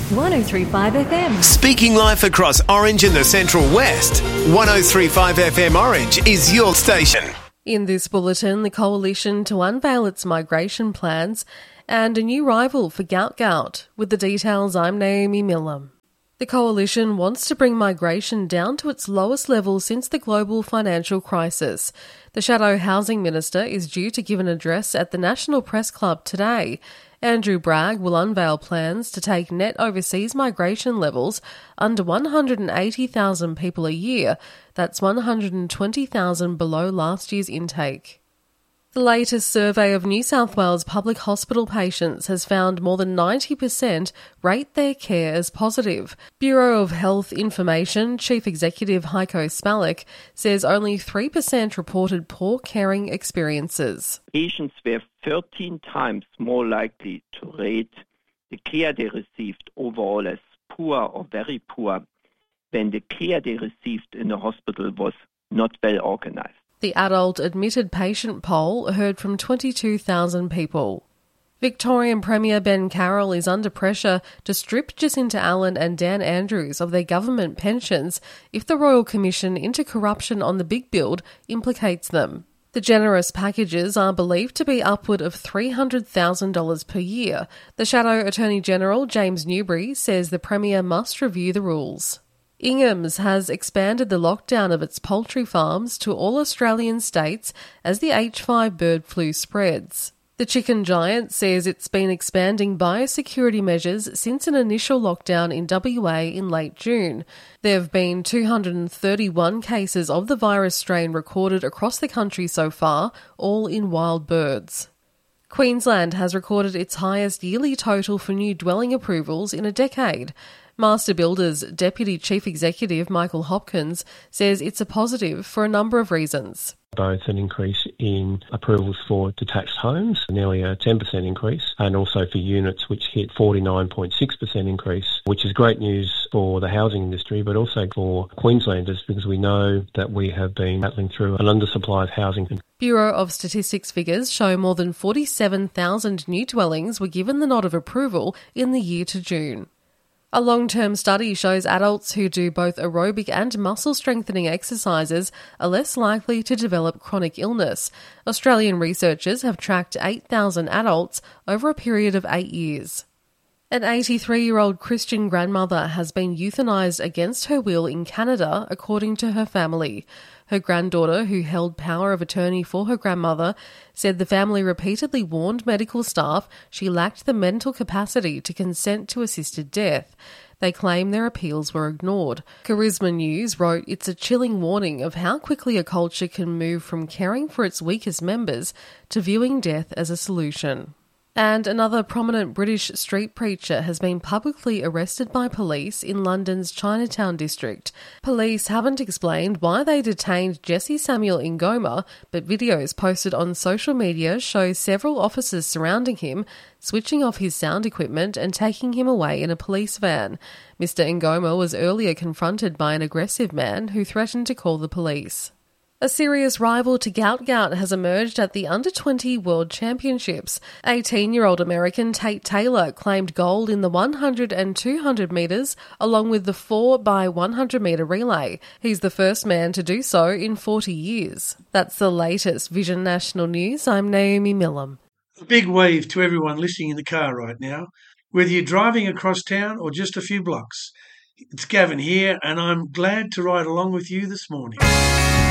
103.5 FM. Speaking life across Orange and the Central West, 103.5 FM Orange is your station. In this bulletin, the Coalition to unveil its migration plans and a new rival for Gout Gout. With the details, I'm Naomi Millam. The Coalition wants to bring migration down to its lowest level since the global financial crisis. The Shadow Housing Minister is due to give an address at the National Press Club today. Andrew Bragg will unveil plans to take net overseas migration levels under 180,000 people a year. That's 120,000 below last year's intake. The latest survey of New South Wales public hospital patients has found more than 90% rate their care as positive. Bureau of Health Information Chief Executive Heiko Spalek says only 3% reported poor caring experiences. Patients were 13 times more likely to rate the care they received overall as poor or very poor when the care they received in the hospital was not well organized. The adult admitted patient poll heard from 22,000 people. Victorian Premier Ben Carroll is under pressure to strip Jacinta Allen and Dan Andrews of their government pensions if the Royal Commission into Corruption on the Big Build implicates them. The generous packages are believed to be upward of $300,000 per year. The Shadow Attorney General, James Newbury, says the Premier must review the rules. Ingham's has expanded the lockdown of its poultry farms to all Australian states as the H5 bird flu spreads. The chicken giant says it's been expanding biosecurity measures since an initial lockdown in WA in late June. There have been 231 cases of the virus strain recorded across the country so far, all in wild birds. Queensland has recorded its highest yearly total for new dwelling approvals in a decade. Master Builders Deputy Chief Executive Michael Hopkins says it's a positive for a number of reasons. Both an increase in approvals for detached homes, nearly a 10% increase, and also for units which hit 49.6% increase, which is great news for the housing industry, but also for Queenslanders because we know that we have been battling through an undersupply of housing. Bureau of Statistics figures show more than 47,000 new dwellings were given the nod of approval in the year to June. A long-term study shows adults who do both aerobic and muscle-strengthening exercises are less likely to develop chronic illness. Australian researchers have tracked 8,000 adults over a period of 8 years. An 83-year-old Christian grandmother has been euthanised against her will in Canada, according to her family. Her granddaughter, who held power of attorney for her grandmother, said the family repeatedly warned medical staff she lacked the mental capacity to consent to assisted death. They claim their appeals were ignored. Charisma News wrote it's a chilling warning of how quickly a culture can move from caring for its weakest members to viewing death as a solution. And another prominent British street preacher has been publicly arrested by police in London's Chinatown district. Police haven't explained why they detained Jesse Samuel Ngoma, but videos posted on social media show several officers surrounding him, switching off his sound equipment and taking him away in a police van. Mr. Ngoma was earlier confronted by an aggressive man who threatened to call the police. A serious rival to Gout Gout has emerged at the Under-20 World Championships. 18-year-old American Tate Taylor claimed gold in the 100 and 200 metres, along with the 4x100 metre relay. He's the first man to do so in 40 years. That's the latest Vision National News. I'm Naomi Millam. A big wave to everyone listening in the car right now, whether you're driving across town or just a few blocks. It's Gavin here, and I'm glad to ride along with you this morning.